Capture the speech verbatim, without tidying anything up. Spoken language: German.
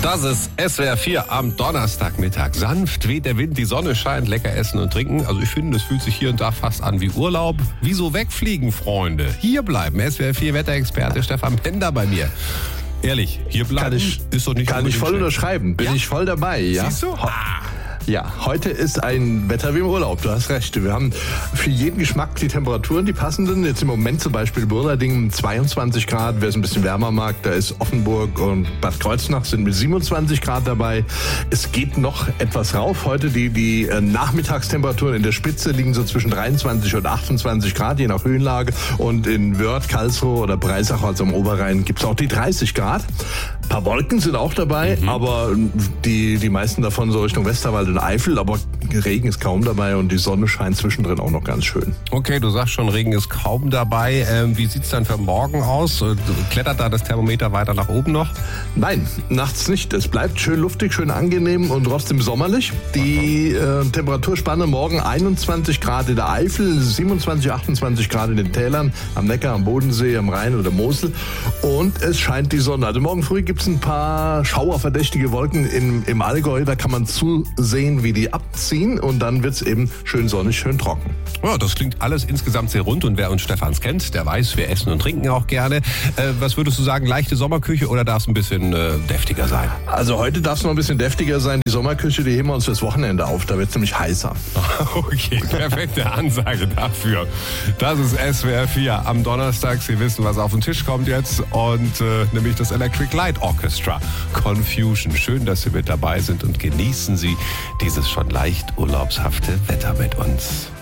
Das ist S W R vier am Donnerstagmittag. Sanft weht der Wind, die Sonne scheint, lecker essen und trinken. Also ich finde, es fühlt sich hier und da fast an wie Urlaub. Wieso wegfliegen, Freunde? Hier bleiben. S W R vier Wetterexperte Stefan Pender bei mir. Ehrlich, hier bleiben kann ich, ist doch nicht Kann ich voll schlecht. unterschreiben. Bin Ja? ich voll dabei. Ja? Siehst du? Ah. Ja, heute ist ein Wetter wie im Urlaub, du hast recht. Wir haben für jeden Geschmack die Temperaturen, die passenden. Jetzt im Moment zum Beispiel Bürlerding zweiundzwanzig Grad, wer es ein bisschen wärmer mag, da ist Offenburg und Bad Kreuznach sind mit siebenundzwanzig Grad dabei. Es geht noch etwas rauf. Heute die, die Nachmittagstemperaturen in der Spitze liegen so zwischen dreiundzwanzig und achtundzwanzig Grad, je nach Höhenlage. Und in Wörth, Karlsruhe oder Breisach, also am Oberrhein, gibt es auch die dreißig Grad. Ein paar Wolken sind auch dabei, mhm. aber die, die meisten davon so Richtung Westerwald und Eifel, aber Regen ist kaum dabei und die Sonne scheint zwischendrin auch noch ganz schön. Okay, du sagst schon, Regen ist kaum dabei. Ähm, wie sieht's dann für morgen aus? Klettert da das Thermometer weiter nach oben noch? Nein, nachts nicht. Es bleibt schön luftig, schön angenehm und trotzdem sommerlich. Die äh, Temperaturspanne morgen einundzwanzig Grad in der Eifel, siebenundzwanzig, achtundzwanzig Grad in den Tälern, am Neckar, am Bodensee, am Rhein oder Mosel. Und es scheint die Sonne. Also morgen früh gibt es ein paar schauerverdächtige Wolken im, im Allgäu. Da kann man zusehen, wie die abziehen und dann wird es eben schön sonnig, schön trocken. Ja, das klingt alles insgesamt sehr rund und wer uns Stefans kennt, der weiß, wir essen und trinken auch gerne. Äh, was würdest du sagen, leichte Sommerküche oder darf es ein bisschen äh, deftiger sein? Also heute darf es noch ein bisschen deftiger sein. Die Sommerküche, die heben wir uns fürs Wochenende auf. Da wird es nämlich heißer. Okay, perfekte Ansage dafür. Das ist S W R vier am Donnerstag. Sie wissen, was auf den Tisch kommt jetzt und äh, nämlich das Electric Light Orchestra Confusion. Schön, dass Sie mit dabei sind und genießen Sie dieses schon leicht urlaubshafte Wetter mit uns.